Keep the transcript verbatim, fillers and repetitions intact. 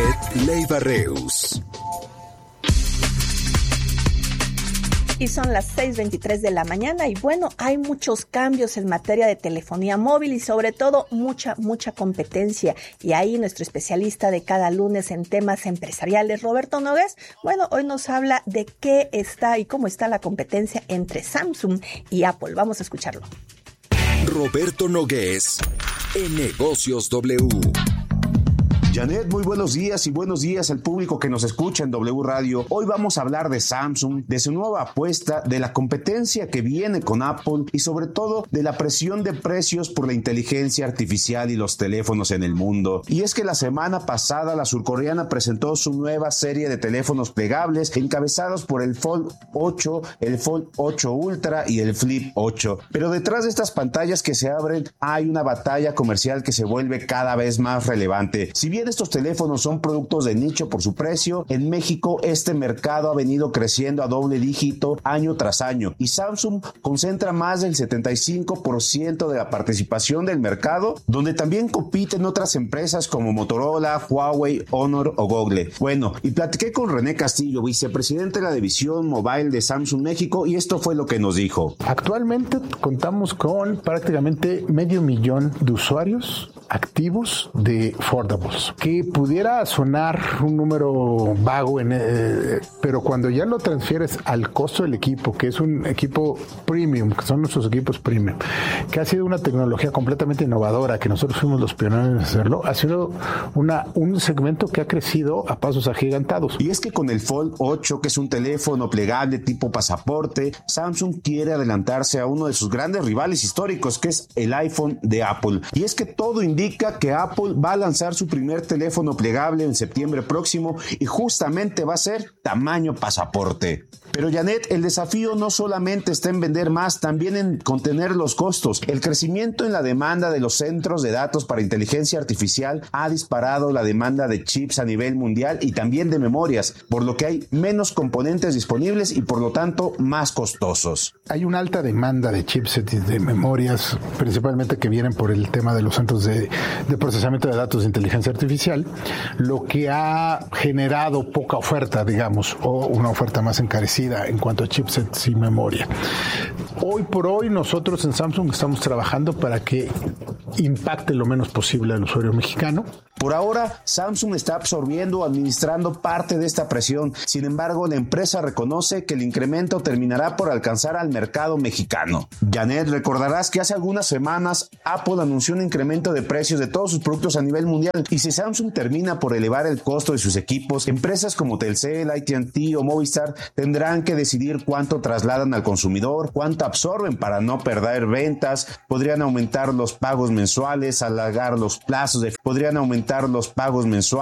Janet Leiva Reus. Y son las seis veintitrés de la mañana y bueno, hay muchos cambios en materia de telefonía móvil y sobre todo mucha, mucha competencia. Y ahí nuestro especialista de cada lunes en temas empresariales, Roberto Nogués, bueno, hoy nos habla de qué está y cómo está la competencia entre Samsung y Apple. Vamos a escucharlo. Roberto Nogués, en Negocios W. Janet, muy buenos días y buenos días al público que nos escucha en W Radio. Hoy vamos a hablar de Samsung, de su nueva apuesta, de la competencia que viene con Apple y sobre todo de la presión de precios por la inteligencia artificial y los teléfonos en el mundo. Y es que la semana pasada la surcoreana presentó su nueva serie de teléfonos plegables encabezados por el Fold ocho, el Fold ocho Ultra y el Flip ocho. Pero detrás de estas pantallas que se abren hay una batalla comercial que se vuelve cada vez más relevante. Si bien estos teléfonos son productos de nicho por su precio, en México este mercado ha venido creciendo a doble dígito año tras año y Samsung concentra más del setenta y cinco por ciento de la participación del mercado, donde también compiten otras empresas como Motorola, Huawei, Honor o Google. Bueno, y platiqué con René Castillo, vicepresidente de la división mobile de Samsung México, y esto fue lo que nos dijo. Actualmente contamos con prácticamente medio millón de usuarios activos de foldables, que pudiera sonar un número vago, en, eh, pero cuando ya lo transfieres al costo del equipo, que es un equipo premium, que son nuestros equipos premium, que ha sido una tecnología completamente innovadora, que nosotros fuimos los pioneros en hacerlo, ha sido una, un segmento que ha crecido a pasos agigantados. Y es que con el Fold ocho, que es un teléfono plegable tipo pasaporte, Samsung quiere adelantarse a uno de sus grandes rivales históricos, que es el iPhone de Apple. Y es que todo indica indica que Apple va a lanzar su primer teléfono plegable en septiembre próximo y justamente va a ser tamaño pasaporte. Pero Janet, el desafío no solamente está en vender más, también en contener los costos. El crecimiento en la demanda de los centros de datos para inteligencia artificial ha disparado la demanda de chips a nivel mundial y también de memorias, por lo que hay menos componentes disponibles y por lo tanto más costosos. Hay una alta demanda de chipsets y de memorias, principalmente que vienen por el tema de los centros de, de procesamiento de datos de inteligencia artificial, lo que ha generado poca oferta, digamos, o una oferta más encarecida en cuanto a chipsets y memoria. Hoy por hoy nosotros en Samsung estamos trabajando para que impacte lo menos posible al usuario mexicano. Por ahora, Samsung está absorbiendo o administrando parte de esta presión. Sin embargo, la empresa reconoce que el incremento terminará por alcanzar al mercado mexicano. Janet, recordarás que hace algunas semanas Apple anunció un incremento de precios de todos sus productos a nivel mundial. Y si Samsung termina por elevar el costo de sus equipos, empresas como Telcel, A T and T o Movistar tendrán que decidir cuánto trasladan al consumidor, cuánto absorben para no perder ventas, podrían aumentar los pagos mensuales, alargar los plazos, de, podrían aumentar los pagos mensuales.